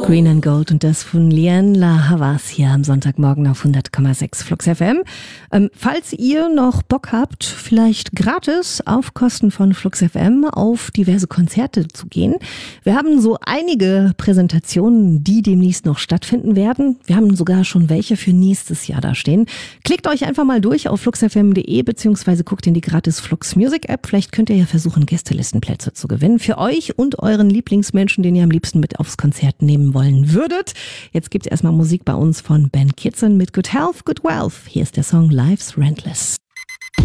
Green and Gold und das von Lianne La Havas hier am Sonntagmorgen auf 100,6 Flux FM. Falls ihr noch Bock habt, vielleicht gratis auf Kosten von Flux FM auf diverse Konzerte zu gehen. Wir haben so einige Präsentationen, die demnächst noch stattfinden werden. Wir haben sogar schon welche für nächstes Jahr da stehen. Klickt euch einfach mal durch auf fluxfm.de beziehungsweise guckt in die gratis Flux Music App. Vielleicht könnt ihr ja versuchen, Gästelistenplätze zu gewinnen. Für euch und euren Lieblingsmenschen, den ihr am liebsten mit aufs Konzert nehmen wollen würdet. Jetzt gibt's erstmal Musik bei uns von Ben Kitson mit Good Health, Good Wealth. Hier ist der Song Life's Rentless.